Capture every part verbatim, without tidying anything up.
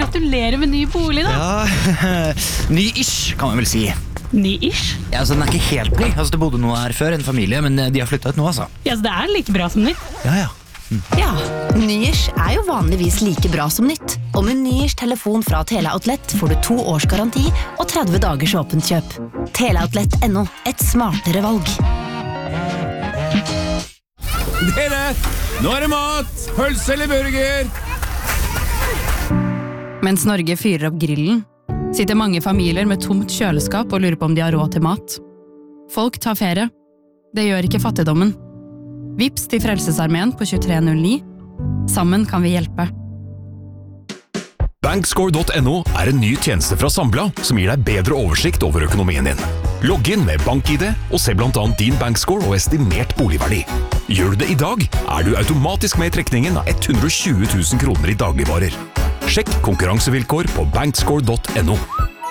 gratulerer med ny bolig da. Ja, ny-ish kan man vel si. Ny-ish? Ja, altså den er ikke helt ny. Altså det bodde noe her før, en familie, men de har flyttet ut nå, altså. Ja, så det er like bra som nytt. Ja, ja. Mm. Ja. Ny-ish er jo vanligvis like bra som nytt. Og med ny-ish telefon fra Teleoutlet får du to års garanti og tretti dagers åpent kjøp. Teleoutlet punktum no, et smartere valg. Dere, nå er det mat! Pølse eller burger! Mens Norge fyrer opp grillen, sitter mange familier med tomt kjøleskap og lurer på om de har råd til mat. Folk tar ferie. Det gjør ikke fattigdommen. Vips til Frelsesarmeen på tjuetre null ni. Sammen kan vi hjelpe. Bankscore punktum no er en ny tjeneste fra Sambla som gir deg bedre oversikt over økonomien din. Logg inn med bank-I D og se blant annet din bankscore og estimert boligverdi. Gjør du det i dag, er du automatisk med i trekningen av hundre og tjue tusen kroner i dagligvarer. Sjekk konkurransevilkår på bankscore punktum no.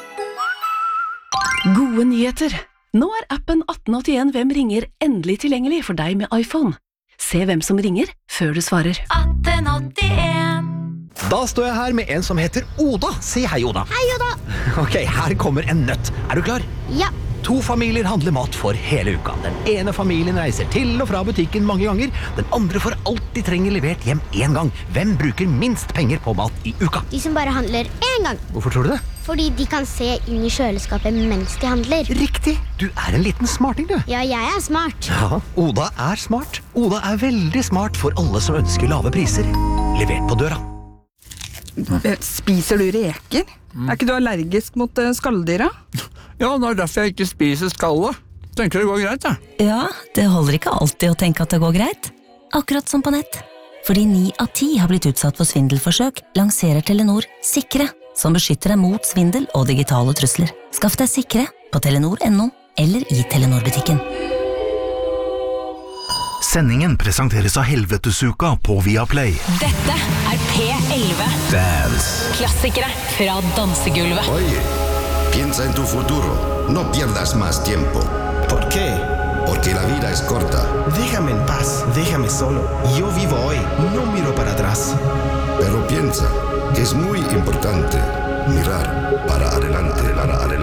Gode nyheter! Nå er appen atten åttien Hvem ringer endelig tilgjengelig for deg med iPhone. Se hvem som ringer før du svarer. atten åttien Da står jeg her med en som heter Oda. Si hei, Oda. Hei, Oda. Ok, her kommer en nøtt. Er du klar? Ja. To familier handler mat for hele uka. Den ene familien reiser til og fra butikken mange ganger. Den andre får alt de trenger levert hjem en gang. Hvem bruker minst penger på mat i uka? De som bare handler en gang. Hvorfor tror du det? Fordi de kan se inn i kjøleskapet mens de handler. Riktig! Du er en liten smarting, du. Ja, jeg er smart. Ja, Oda er smart. Oda er veldig smart for alle som ønsker lave priser. Levert på døra. Spiser du reker? Er ikke du allergisk mot uh, skalldyra? Ja, det er derfor jeg ikke spiser skallet. Tenker det går greit, ja. Ja, det holder ikke alltid å tenke at det går greit. Akkurat som på nett. Fordi ni av ti har blitt utsatt for svindelforsøk, lanserer Telenor Sikre, som beskytter deg mot svindel og digitale trusler. Skaff deg Sikre på telenor punktum no eller i Telenor-butikken. Sendingen presenteres av Helvetesuka på Viaplay. Dette er P elleve. Dance. Klassikere fra dansegulvet. Oye, piensa en tu futuro. No pierdas más tiempo. ¿Por qué? Porque la vida es corta. Déjame en paz, déjame solo. Yo vivo hoy, no miro para atrás. Pero piensa que es muy importante mirar para adelante, para adelante.